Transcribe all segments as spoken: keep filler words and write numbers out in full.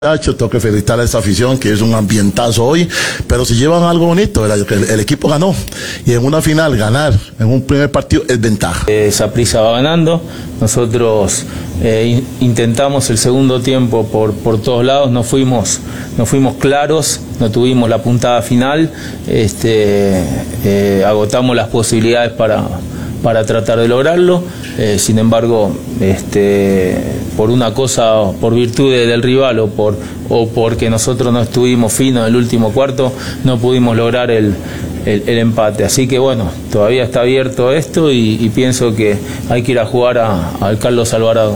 Tengo que felicitar a esta afición, que es un ambientazo hoy, pero si llevan algo bonito, el, el, el equipo ganó, y en una final ganar en un primer partido es ventaja. Saprissa eh, va ganando, nosotros eh, in, intentamos el segundo tiempo por, por todos lados, no fuimos, no fuimos claros, no tuvimos la puntada final, este, eh, agotamos las posibilidades para, para tratar de lograrlo, eh, sin embargo, este, por una cosa, por virtud del rival o, por, o porque nosotros no estuvimos finos en el último cuarto, no pudimos lograr el, el, el empate. Así que bueno, todavía está abierto esto y, y pienso que hay que ir a jugar al Carlos Alvarado.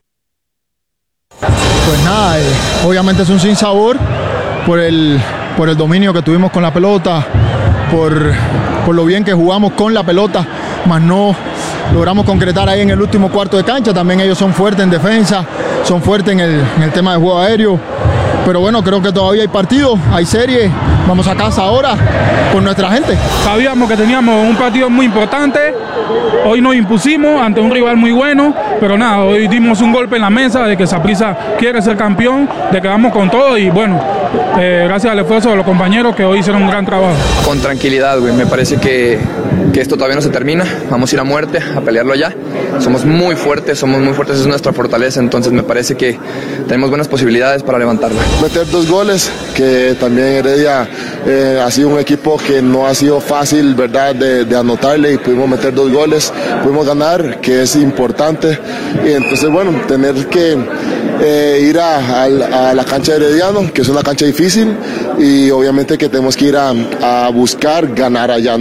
Pues nada, eh, obviamente es un sinsabor por el, por el dominio que tuvimos con la pelota, por, por lo bien que jugamos con la pelota, más no logramos concretar ahí en el último cuarto de cancha. También ellos son fuertes en defensa, son fuertes en el, en el tema de juego aéreo, pero bueno, creo que todavía hay partido, hay serie, vamos a casa ahora con nuestra gente. Sabíamos que teníamos un partido muy importante, hoy nos impusimos ante un rival muy bueno, pero nada, hoy dimos un golpe en la mesa de que Saprissa quiere ser campeón, de que vamos con todo y bueno, eh, gracias al esfuerzo de los compañeros que hoy hicieron un gran trabajo. Con tranquilidad, güey, me parece que, que esto todavía no se termina, vamos a ir a muerte, a pelearlo ya, somos muy fuertes, somos muy fuertes, es nuestra fortaleza, entonces me parece que tenemos buenas posibilidades para levantarla. Meter dos goles, que también Heredia eh, ha sido un equipo que no ha sido fácil, ¿verdad?, de, de anotarle, y pudimos meter dos goles, pudimos ganar, que es importante, y entonces bueno, tener que eh, ir a, a, a la cancha de Herediano, que es una cancha difícil, y obviamente que tenemos que ir a, a buscar ganar allá.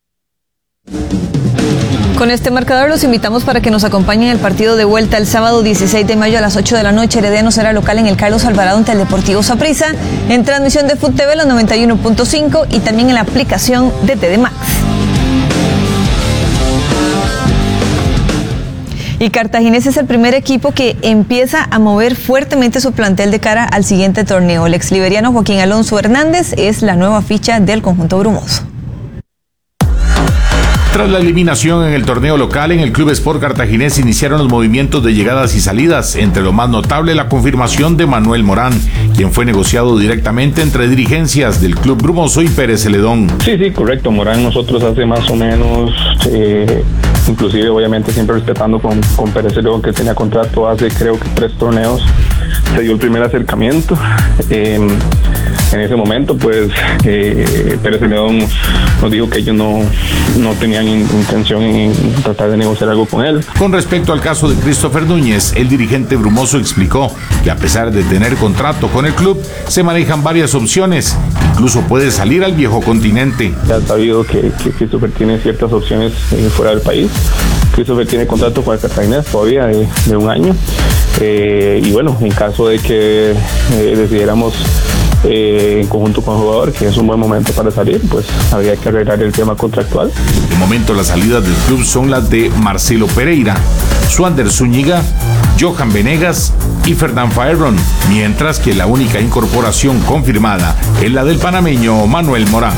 Con este marcador los invitamos para que nos acompañen en el partido de vuelta el sábado dieciséis de mayo a las ocho de la noche. Herediano será local en el Carlos Alvarado ante el Deportivo Saprissa, en transmisión de Food T V, los noventa y uno punto cinco, y también en la aplicación de T D Max. Y Cartaginés es el primer equipo que empieza a mover fuertemente su plantel de cara al siguiente torneo. El exliberiano Joaquín Alonso Hernández es la nueva ficha del conjunto brumoso. Tras la eliminación en el torneo local, en el Club Sport Cartaginés iniciaron los movimientos de llegadas y salidas, entre lo más notable la confirmación de Manuel Morán, quien fue negociado directamente entre dirigencias del Club Brumoso y Pérez Celedón. Sí, sí, correcto. Morán nosotros hace más o menos, eh, inclusive obviamente siempre respetando con, con Pérez Celedón, que tenía contrato hace creo que tres torneos, se dio el primer acercamiento. Eh, En ese momento, pues, eh, Pérez Celedón nos dijo que ellos no, no tenían intención en tratar de negociar algo con él. Con respecto al caso de Christopher Núñez, el dirigente brumoso explicó que a pesar de tener contrato con el club, se manejan varias opciones, incluso puede salir al viejo continente. Ya ha sabido que, que Christopher tiene ciertas opciones eh, fuera del país. Christopher tiene contrato con el Cartaginés todavía de, de un año. Eh, y bueno, en caso de que eh, decidiéramos Eh, en conjunto con el jugador, que es un buen momento para salir, pues habría que arreglar el tema contractual. De momento las salidas del club son las de Marcelo Pereira, Suander Zúñiga, Johan Venegas y Fernán Faerron, mientras que la única incorporación confirmada es la del panameño Manuel Morán.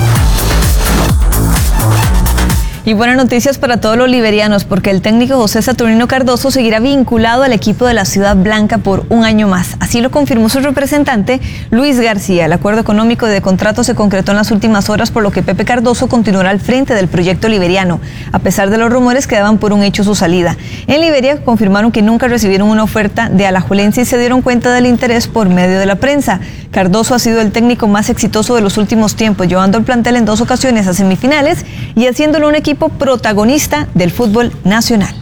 Y buenas noticias para todos los liberianos, porque el técnico José Saturnino Cardoso seguirá vinculado al equipo de la Ciudad Blanca por un año más. Así lo confirmó su representante, Luis García. El acuerdo económico de contrato se concretó en las últimas horas, por lo que Pepe Cardoso continuará al frente del proyecto liberiano, a pesar de los rumores que daban por un hecho su salida. En Liberia confirmaron que nunca recibieron una oferta de Alajuelense y se dieron cuenta del interés por medio de la prensa. Cardoso ha sido el técnico más exitoso de los últimos tiempos, llevando el plantel en dos ocasiones a semifinales y haciéndolo un equipo protagonista del fútbol nacional.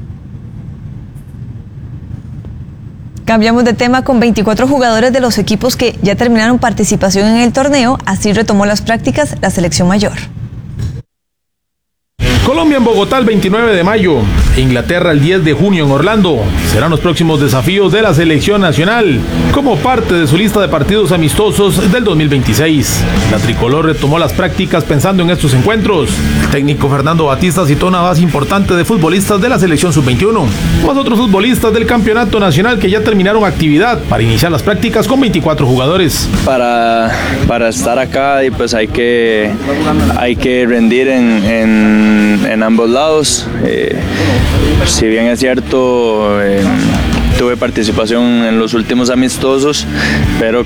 Cambiamos de tema con veinticuatro jugadores de los equipos que ya terminaron participación en el torneo. Así retomó las prácticas la selección mayor. Colombia en Bogotá el veintinueve de mayo, Inglaterra el diez de junio en Orlando. Serán los próximos desafíos de la selección nacional, como parte de su lista de partidos amistosos del dos mil veintiséis. La tricolor retomó las prácticas pensando en estos encuentros. El técnico Fernando Batista citó una base importante de futbolistas de la selección sub veintiuno, más otros futbolistas del campeonato nacional que ya terminaron actividad para iniciar las prácticas con veinticuatro jugadores. Para, para estar acá y pues hay que, hay que rendir en, en en ambos lados. Eh, si bien es cierto, eh, tuve participación en los últimos amistosos, pero